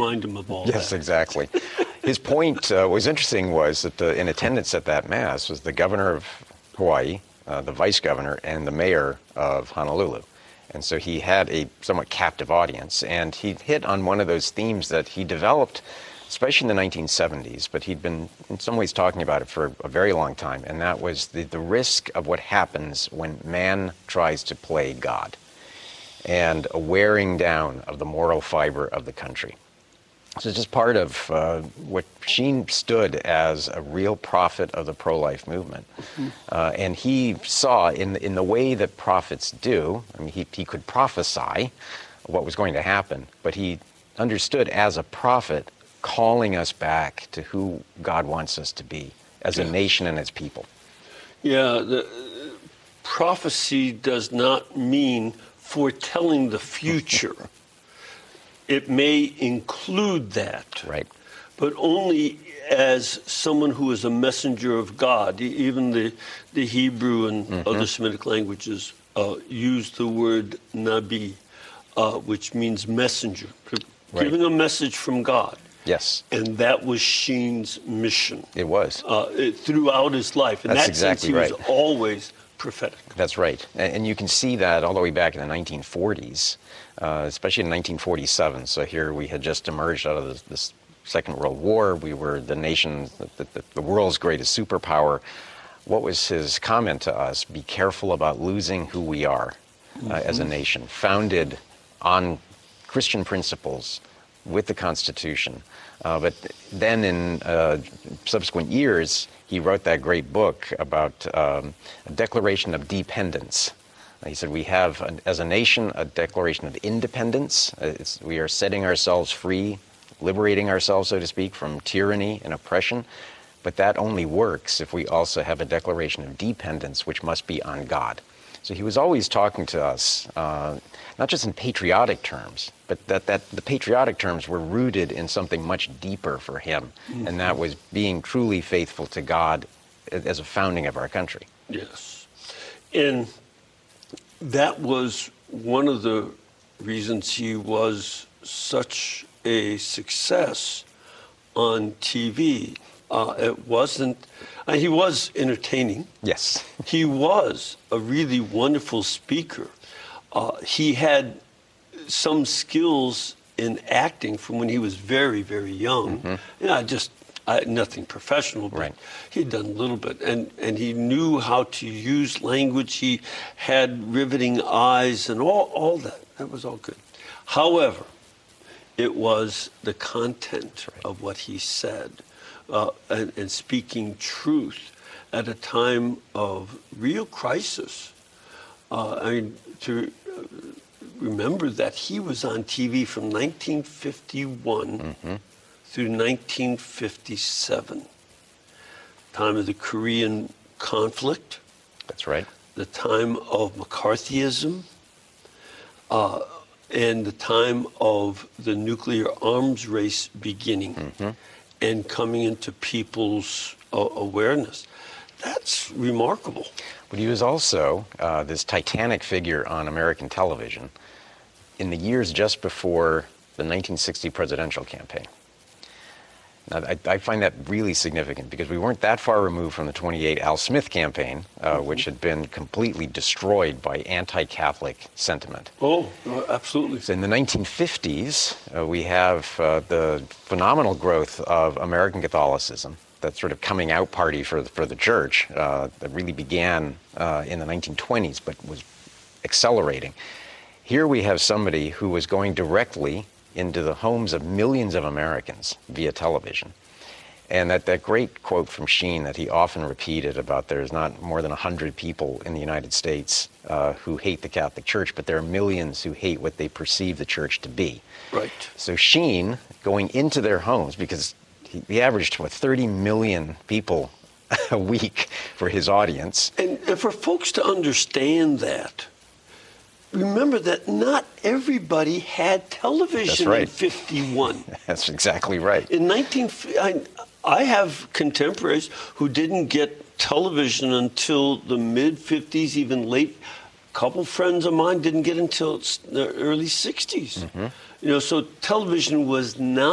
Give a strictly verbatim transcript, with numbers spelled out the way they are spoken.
remind him of all Yes, that. exactly. His point, uh, what was interesting was that the, in attendance at that Mass was the governor of Hawaii, uh, the vice governor, and the mayor of Honolulu. And so he had a somewhat captive audience, and he hit on one of those themes that he developed, especially in the nineteen seventies, but he'd been in some ways talking about it for a very long time, and that was the, the risk of what happens when man tries to play God, and a wearing down of the moral fiber of the country. So it's just part of uh, what Sheen stood as a real prophet of the pro-life movement. Mm-hmm. Uh, and he saw in, in the way that prophets do, I mean, he, he could prophesy what was going to happen, but he understood as a prophet calling us back to who God wants us to be as yeah. a nation and as people. Yeah, the uh, prophecy does not mean foretelling the future. It may include that, right? But only as someone who is a messenger of God. Even the, the Hebrew and mm-hmm. other Semitic languages uh, use the word nabi, uh, which means messenger, right. giving a message from God. Yes. And that was Sheen's mission. It was. Uh, it, throughout his life. In That's that exactly sense, he right. was always prophetic. That's right. And, and you can see that all the way back in the nineteen forties, uh, especially in nineteen forty-seven. So here we had just emerged out of this, this Second World War. We were the nation, the, the, the world's greatest superpower. What was his comment to us? Be careful about losing who we are uh, mm-hmm. as a nation, founded on Christian principles with the Constitution. Uh, but then in uh, subsequent years, he wrote that great book about um, a declaration of dependence. Uh, he said, we have, an, as a nation, a declaration of independence. Uh, it's, we are setting ourselves free, liberating ourselves, so to speak, from tyranny and oppression. But that only works if we also have a declaration of dependence, which must be on God. So he was always talking to us, uh, not just in patriotic terms, but that, that the patriotic terms were rooted in something much deeper for him, mm-hmm. and that was being truly faithful to God as a founding of our country. Yes. And that was one of the reasons he was such a success on T V. Uh, it wasn't, uh, he was entertaining. Yes. He was a really wonderful speaker. Uh, he had some skills in acting from when he was very, very young. Mm-hmm. You know, just I, nothing professional, but right. he'd done a little bit. And, and he knew how to use language. He had riveting eyes and all, all that. That was all good. However, it was the content right. of what he said. Uh, and, and speaking truth at a time of real crisis. Uh, I mean, to uh, remember that he was on T V from nineteen fifty-one mm-hmm. through nineteen fifty-seven, time of the Korean conflict. That's right. The time of McCarthyism, uh, and the time of the nuclear arms race beginning. Mm-hmm. And coming into people's uh, awareness. That's remarkable. But he was also uh, this titanic figure on American television in the years just before the nineteen sixty presidential campaign. Now, I, I find that really significant because we weren't that far removed from the twenty-eight Al Smith campaign, uh, mm-hmm. which had been completely destroyed by anti-Catholic sentiment. Oh, absolutely. So in the nineteen fifties, uh, we have uh, the phenomenal growth of American Catholicism, that sort of coming out party for the, for the church uh, that really began uh, in the nineteen twenties, but was accelerating. Here we have somebody who was going directly into the homes of millions of Americans via television. And that, that great quote from Sheen that he often repeated about there's not more than one hundred people in the United States uh, who hate the Catholic Church, but there are millions who hate what they perceive the church to be. Right. So Sheen going into their homes, because he, he averaged, what, thirty million people a week for his audience. And, and for folks to understand that, remember that not everybody had television right. in fifty-one. That's exactly right. In nineteen, I, I have contemporaries who didn't get television until the mid fifties, even late. A couple friends of mine didn't get until the early sixties. Mm-hmm. You know, so television was not